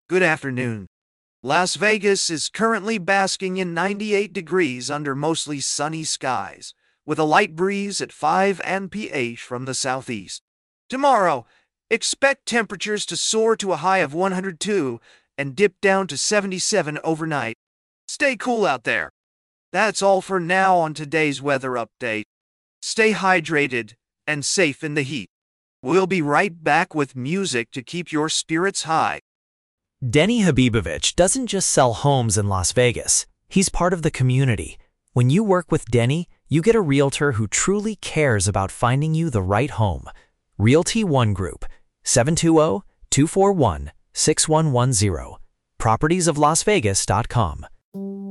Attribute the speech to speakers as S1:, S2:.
S1: Good afternoon. Las Vegas is currently basking in 98 degrees under mostly sunny skies, with a light breeze at 5 mph from the southeast. Tomorrow, expect temperatures to soar to a high of 102 and dip down to 77 overnight. Stay cool out there. That's all for now on today's weather update. Stay hydrated and safe in the heat. We'll be right back with music to keep your spirits high.
S2: Denny Habibovich doesn't just sell homes in Las Vegas. He's part of the community. When you work with Denny, you get a realtor who truly cares about finding you the right home. Realty One Group, 720-241-6110. Propertiesoflasvegas.com.